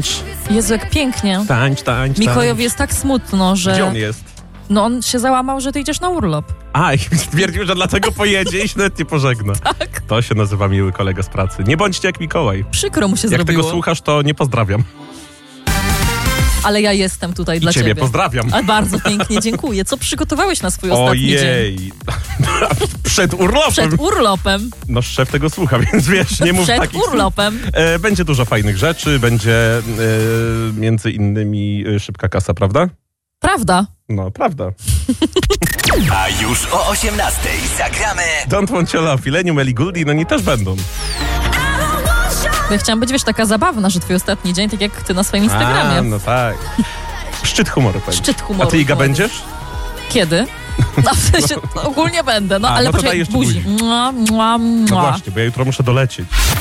Jezu, jak pięknie. Tańcz. Mikołajowi jest tak smutno, że... Gdzie on jest? No on się załamał, że ty idziesz na urlop. A, i stwierdził, że dlatego pojedzie i się nawet nie pożegna. Tak. To się nazywa miły kolega z pracy. Nie bądźcie jak Mikołaj. Przykro mu się Jak zrobiło. tego słuchasz, to nie pozdrawiam. Ale ja jestem tutaj dla Ciebie ciebie. pozdrawiam. A bardzo pięknie, dziękuję. Co przygotowałeś na swój ostatni dzień? Ojej. Przed urlopem. Przed urlopem. No szef tego słucha, więc wiesz, nie mów Przed takich słów. urlopem. Będzie dużo fajnych rzeczy, będzie między innymi szybka kasa, prawda? Prawda. No, prawda. A już o 18:00 zagramy Don't Want Your Love, Illenium, Ellie Goulding, no oni też będą. Ja chciałam być, wiesz, taka zabawna, że twój ostatni dzień, tak jak ty na swoim Instagramie. A, no tak. Szczyt humoru pewnie. Szczyt humoru. A ty, Iga, powiedz. będziesz? Kiedy? No, w sensie, ogólnie będę, no A, ale no to poczekaj, dajesz tu buzi. buzi. Mua, mua, No mua. właśnie, bo ja jutro muszę dolecieć.